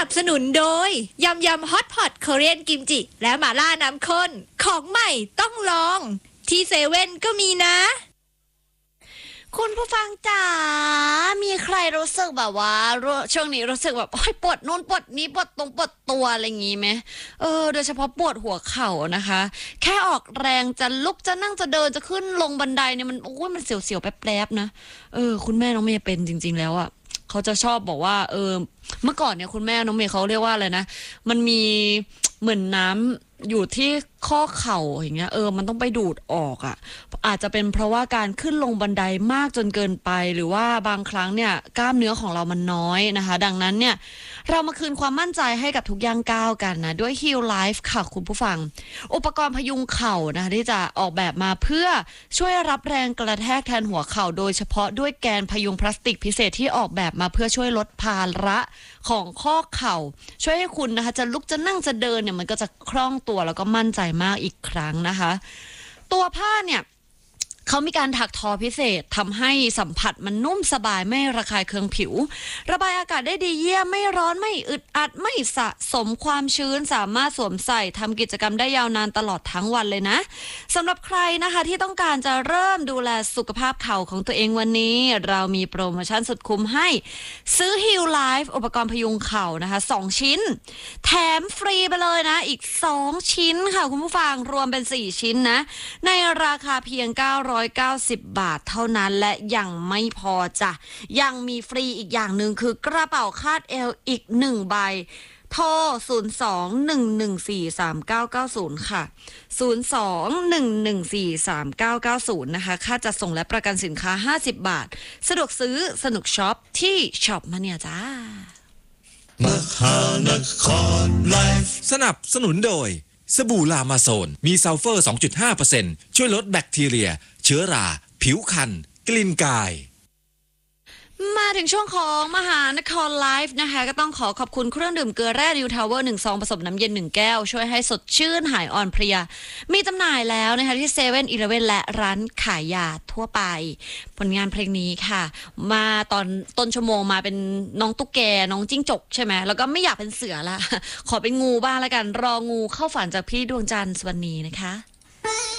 นับสนุนโดยยำฮอตพอตเกาหลีกิมจิและหม่าล่าน้ำข้นของใหม่ต้องลองที่เซเว่นก็มีนะคุณผู้ฟังจ๋ามีใครรู้สึกแบบว่าช่วงนี้รู้สึกแบบโอ๊ยปวดนู่นปวดนี้ปวดตรงปวดตัวอะไรอย่างงี้ไหมโดยเฉพาะปวดหัวเข่านะคะแค่ออกแรงจะลุกจะนั่งจะเดินจะขึ้นลงบันไดเนี่ยมันโอ้ยมันเสียวๆแป๊บๆนะคุณแม่น้องเมย์เป็นจริงๆแล้วอ่ะเขาจะชอบบอกว่าเมื่อก่อนเนี่ยคุณแม่น้องเมย์เขาเรียกว่าอะไรนะมันมีเหมือนน้ำอยู่ที่ข้อเข่าอย่างเงี้ยมันต้องไปดูดออกอ่ะอาจจะเป็นเพราะว่าการขึ้นลงบันไดมากจนเกินไปหรือว่าบางครั้งเนี่ยกล้ามเนื้อของเรามันน้อยนะคะดังนั้นเนี่ยเรามาคืนความมั่นใจให้กับทุกย่างก้าวกันนะด้วย Heal Life ค่ะคุณผู้ฟังอุปกรณ์พยุงเข่านะคะที่จะออกแบบมาเพื่อช่วยรับแรงกระแทกแทนหัวเข่าโดยเฉพาะด้วยแกนพยุงพลาสติกพิเศษที่ออกแบบมาเพื่อช่วยลดภาระของข้อเข่าช่วยให้คุณนะคะจะลุกจะนั่งจะเดินเนี่ยมันก็จะคล่องตัวแล้วก็มั่นใจมากอีกครั้งนะคะตัวผ้าเนี่ยเขามีการถักทอพิเศษทำให้สัมผัสมันนุ่มสบายไม่ระคายเคืองผิวระบายอากาศได้ดีเยี่ยมไม่ร้อนไม่อึดอัดไม่สะสมความชื้นสามารถสวมใส่ทำกิจกรรมได้ยาวนานตลอดทั้งวันเลยนะสำหรับใครนะคะที่ต้องการจะเริ่มดูแลสุขภาพเข่าของตัวเองวันนี้เรามีโปรโมชั่นสุดคุ้มให้ซื้อ Heal Life อุปกรณ์พยุงเข่านะคะ2ชิ้นแถมฟรีไปเลยนะอีก2ชิ้นค่ะคุณผู้ฟังรวมเป็น4ชิ้นนะในราคาเพียง990 บาทเท่านั้นและยังไม่พอจ้ะยังมีฟรีอีกอย่างหนึ่งคือกระเป๋าคาดเอวอีก1ใบโทร02-114-3990ค่ะ02-114-3990นะคะค่าจัดส่งและประกันสินค้า50 บาทสะดวกซื้อสนุกช็อปที่ช็อปมาเนี่ยจ้ามหานครไลฟ์สนับสนุนโดยสบู่ลามาโซนมีซัลเฟอร์ 2.5% ช่วยลดแบคทีเรียเชื้อราผิวคันกลิ่นกายมาถึงช่วงของมหานครไลฟ์นะคะก็ต้องขอบคุณเครื่องดื่มเกลือแร่นิวทาวเวอร์1 ซองผสมน้ำเย็น1 แก้วช่วยให้สดชื่นหายอ่อนเพลียมีจำหน่ายแล้วนะคะที่เซเว่นอีเลฟเว่นและร้านขายยาทั่วไปผลงานเพลงนี้ค่ะมาตอนต้นชั่วโมงมาเป็นน้องตุ๊กแกน้องจิ้งจกใช่ไหมแล้วก็ไม่อยากเป็นเสือละขอเป็นงูบ้างละกันรองูเข้าฝันจากพี่ดวงจันทร์สวรรณีนะคะ